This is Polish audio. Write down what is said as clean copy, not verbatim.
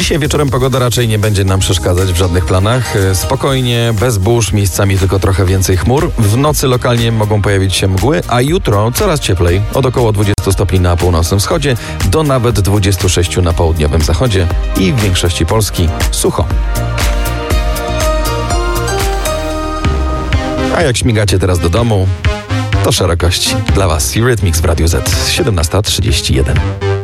Dzisiaj wieczorem pogoda raczej nie będzie nam przeszkadzać w żadnych planach. Spokojnie, bez burz, miejscami tylko trochę więcej chmur. W nocy lokalnie mogą pojawić się mgły, a jutro coraz cieplej. Od około 20 stopni na północnym wschodzie do nawet 26 na południowym zachodzie i w większości Polski sucho. A jak śmigacie teraz do domu, to szerokość dla Was. Eurythmics w Radiu Z, 17:31.